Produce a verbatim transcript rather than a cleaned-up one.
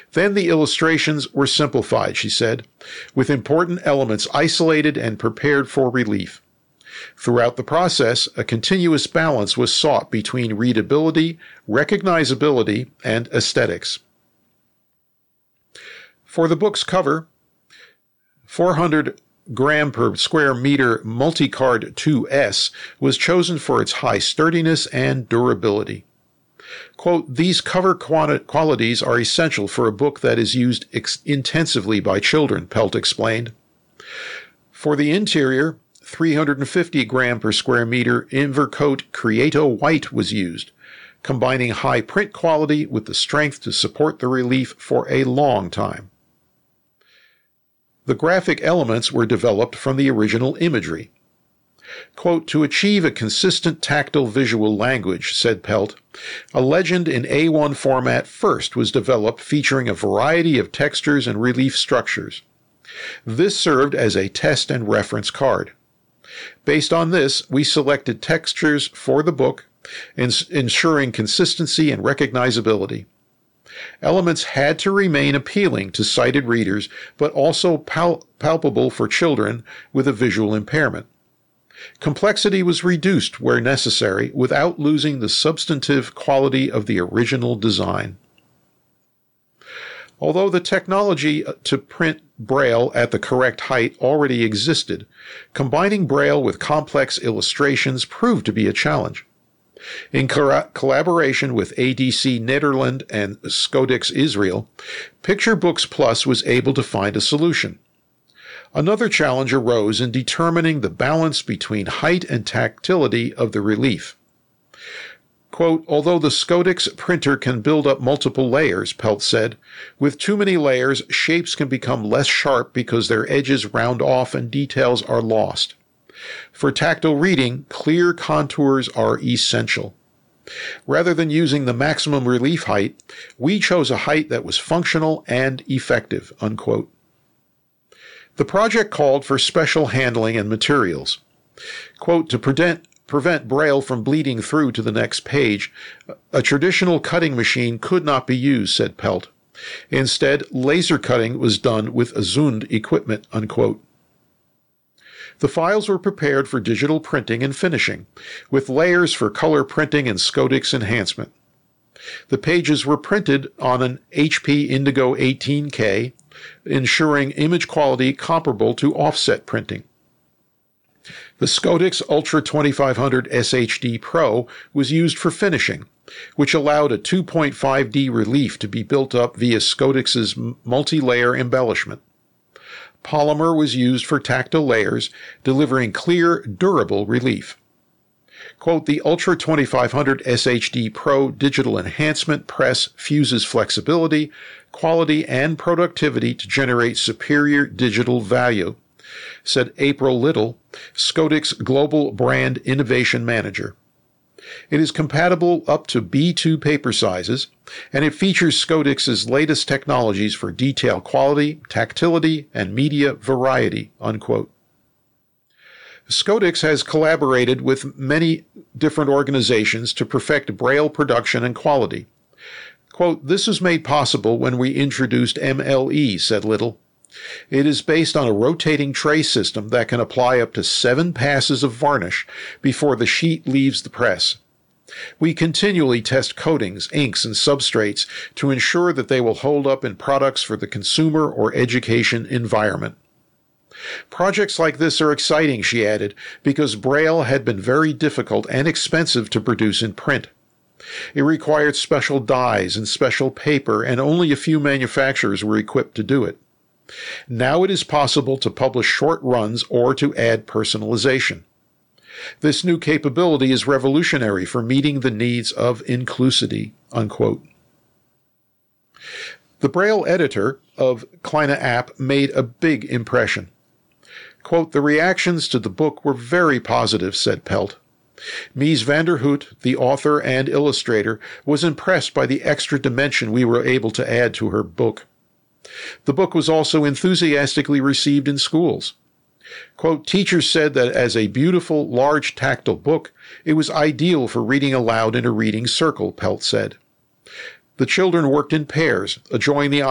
Then the illustrations were simplified, she said, with important elements isolated and prepared for relief. Throughout the process, a continuous balance was sought between readability, recognizability, and aesthetics. For the book's cover, four hundred gram per square meter Multicard two S was chosen for its high sturdiness and durability. Quote, these cover qualities are essential for a book that is used ex- intensively by children, Pelt explained. For the interior, three hundred fifty gram per square meter Invercote Creato White was used, combining high print quality with the strength to support the relief for a long time. The graphic elements were developed from the original imagery. Quote, to achieve a consistent tactile visual language, said Pelt, a legend in A one format first was developed featuring a variety of textures and relief structures. This served as a test and reference card. Based on this, we selected textures for the book, ins- ensuring consistency and recognizability. Elements had to remain appealing to sighted readers, but also pal- palpable for children with a visual impairment. Complexity was reduced where necessary without losing the substantive quality of the original design. Although the technology to print Braille at the correct height already existed, combining Braille with complex illustrations proved to be a challenge. In co- collaboration with A D C Nederland and Scodix Israel, Picture Books Plus was able to find a solution. Another challenge arose in determining the balance between height and tactility of the relief. Quote, although the Scodix printer can build up multiple layers, Pelt said, with too many layers, shapes can become less sharp because their edges round off and details are lost. For tactile reading, clear contours are essential. Rather than using the maximum relief height, we chose a height that was functional and effective, unquote. The project called for special handling and materials. Quote, to prevent, prevent Braille from bleeding through to the next page, a traditional cutting machine could not be used, said Pelt. Instead, laser cutting was done with Zund equipment, unquote. The files were prepared for digital printing and finishing, with layers for color printing and Scodix enhancement. The pages were printed on an H P Indigo eighteen K, ensuring image quality comparable to offset printing. The Scodix Ultra twenty-five hundred S H D Pro was used for finishing, which allowed a two point five D relief to be built up via Scodix's multi-layer embellishment. Polymer was used for tactile layers, delivering clear, durable relief. Quote, the Ultra twenty-five hundred S H D Pro digital enhancement press fuses flexibility, quality, and productivity to generate superior digital value, said April Little, Scodix Global Brand Innovation Manager. It is compatible up to B two paper sizes, and it features Scodix's latest technologies for detail quality, tactility, and media variety, unquote. Scodix has collaborated with many different organizations to perfect Braille production and quality. Quote, this was made possible when we introduced M L E, said Little. It is based on a rotating tray system that can apply up to seven passes of varnish before the sheet leaves the press. We continually test coatings, inks, and substrates to ensure that they will hold up in products for the consumer or education environment. Projects like this are exciting, she added, because Braille had been very difficult and expensive to produce in print. It required special dyes and special paper, and only a few manufacturers were equipped to do it. Now it is possible to publish short runs or to add personalization. This new capability is revolutionary for meeting the needs of inclusivity, unquote. The Braille editor of Kleine App made a big impression. Quote, the reactions to the book were very positive, said Pelt. Mies van der Hout, the author and illustrator, was impressed by the extra dimension we were able to add to her book. The book was also enthusiastically received in schools. Quote, teachers said that as a beautiful, large, tactile book, it was ideal for reading aloud in a reading circle, Pelt said. The children worked in pairs, enjoying the